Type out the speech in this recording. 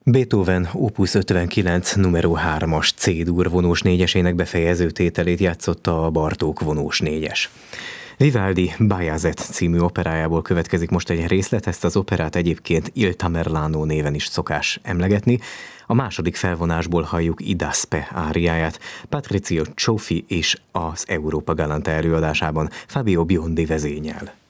Beethoven Opus 59 numero 3-as C-dur vonós négyesének befejező tételét játszotta a Bartók vonós négyes. Vivaldi Bajazet című operájából következik most egy részlet, ezt az operát egyébként Il Tamerlano néven is szokás emlegetni. A második felvonásból halljuk Idaspe áriáját, Patrizio Csofi és az Európa Galante előadásában Fabio Biondi vezényel.